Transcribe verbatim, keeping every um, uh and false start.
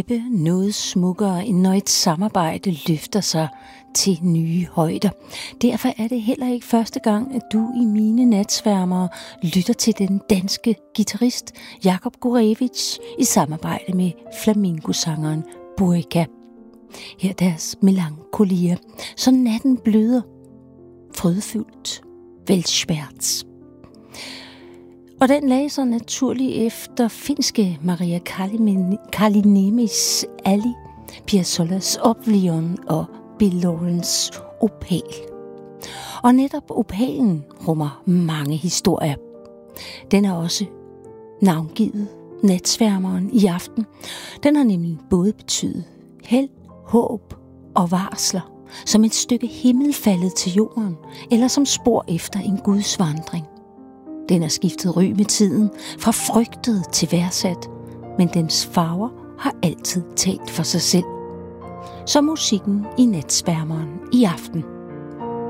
Noget smukkere, end når et samarbejde løfter sig til nye højder. Derfor er det heller ikke første gang, at du i mine natsværmere lytter til den danske guitarist Jakub Gurevitch i samarbejde med flamenco-sangeren Borica. Her deres melankolier, så natten bløder, frydefyldt, Weltschmerz. Og den lagde sig naturligt efter finske Maria Kaliniemis Ali, Piazzolas Oblivion og Bill Lawrence Opal. Og netop opalen rummer mange historier. Den er også navngivet natsværmeren i aften. Den har nemlig både betydet held, håb og varsler, som et stykke himmel faldet til jorden, eller som spor efter en Guds vandring. Den har skiftet ry med tiden, fra frygtet til værdsat, men dens farver har altid talt for sig selv. Så musikken i natsværmeren i aften.